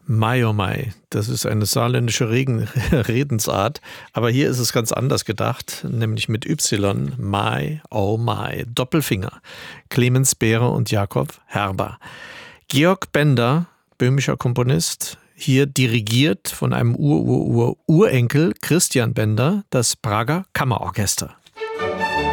Mai, oh Mai, das ist eine saarländische Redensart, aber hier ist es ganz anders gedacht, nämlich mit Y, Mai, oh Mai, Doppelfinger, Clemens Behre und Jakob Herber. Georg Bender, böhmischer Komponist, hier dirigiert von einem Urenkel Christian Bender, das Prager Kammerorchester.